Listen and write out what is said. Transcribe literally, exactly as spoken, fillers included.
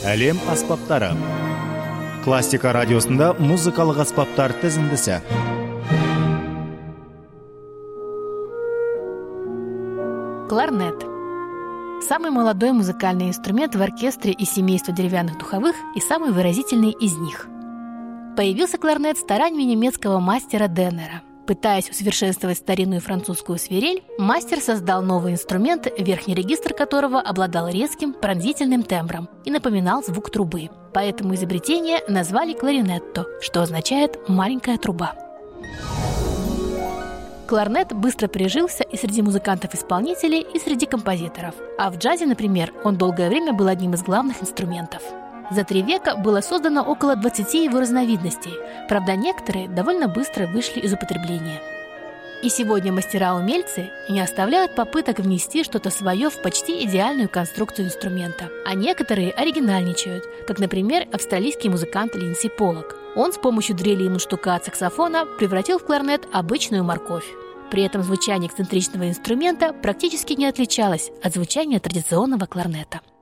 Әлем аспаптары. Классика радиосында музыкалык аспаптар тізіндісі. Кларнет. Самый молодой музыкальный инструмент в оркестре и семействе деревянных духовых и самый выразительный из них. Появился кларнет стараниями немецкого мастера Деннера. Пытаясь усовершенствовать старинную французскую свирель, мастер создал новый инструмент, верхний регистр которого обладал резким, пронзительным тембром и напоминал звук трубы. Поэтому изобретение назвали кларинетто, что означает «маленькая труба». Кларнет быстро прижился и среди музыкантов-исполнителей, и среди композиторов. А в джазе, например, он долгое время был одним из главных инструментов. За три века было создано около двадцати его разновидностей, правда, некоторые довольно быстро вышли из употребления. И сегодня мастера-умельцы не оставляют попыток внести что-то свое в почти идеальную конструкцию инструмента, а некоторые оригинальничают, как, например, австралийский музыкант Линдси Поллок. Он с помощью дрели и мундштука от саксофона превратил в кларнет обычную морковь. При этом звучание эксцентричного инструмента практически не отличалось от звучания традиционного кларнета.